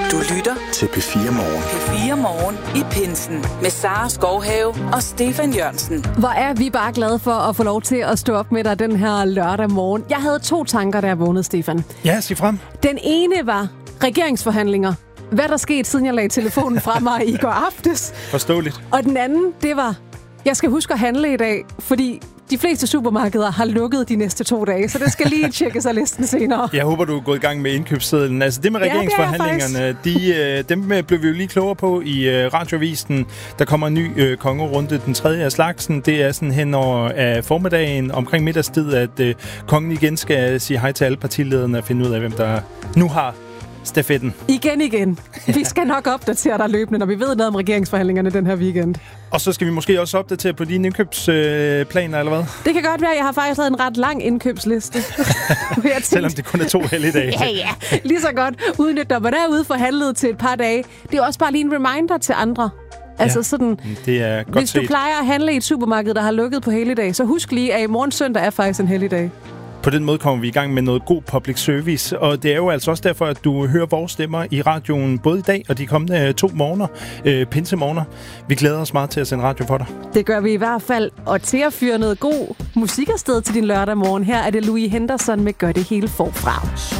Du lytter til P4 Morgen. P4 Morgen i pinsen med Sara Skovhave og Stefan Jørgensen. Hvor er vi bare glade for at få lov til at stå op med dig den her lørdag morgen. Jeg havde 2 tanker, da jeg vågnede, Stefan. Ja, sig frem. Den ene var regeringsforhandlinger. Hvad der skete, siden jeg lagde telefonen fra mig i går aftes. Forståeligt. Og den anden, det var, jeg skal huske at handle i dag, fordi de fleste supermarkeder har lukket de næste 2 dage, så det skal lige tjekkes af listen senere. Jeg håber, du er gået i gang med indkøbssedlen. Altså det med regeringsforhandlingerne, dem blev vi jo lige klogere på i Radioavisen. Der kommer en ny kongerunde, den 3. af slagsen. Det er sådan hen over formiddagen, omkring middagstid, at kongen igen skal sige hej til alle partilederne og finde ud af, hvem der nu har stafetten. Igen. Vi skal nok opdatere dig løbende, når vi ved noget om regeringsforhandlingerne den her weekend. Og så skal vi måske også opdatere på dine indkøbsplaner, eller hvad? Det kan godt være, jeg har faktisk lavet en ret lang indkøbsliste. Selvom det kun er 2 helligdage. Ja. Lige så godt udnytte, når man er ude forhandlet til et par dage. Det er også bare lige en reminder til andre. Altså sådan, det er godt hvis du set. plejer at handle i et supermarked, der har lukket på helligdag, så husk lige, at i morgen søndag er faktisk en helligdag. På den måde kommer vi i gang med noget god public service, og det er jo altså også derfor, at du hører vores stemmer i radioen både i dag og de kommende 2 morgener, pinsemorgener. Vi glæder os meget til at sende radio for dig. Det gør vi i hvert fald, og til at fyre noget god musik afsted til din lørdag morgen. Her er det Louis Henderson med Gør det hele forfra.